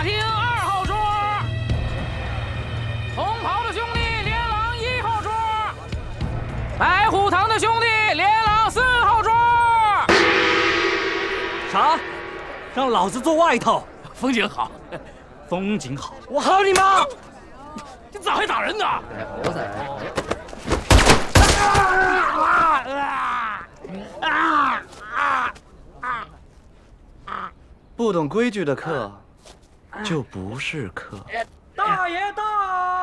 大厅2号桌，红袍的兄弟连郎1号桌，白虎堂的兄弟连郎4号桌。 啥？让老子坐外头？ 风景好， 风景好，我好你妈！ 你咋还打人呢？ 不懂规矩的客就不是客。 大爷到！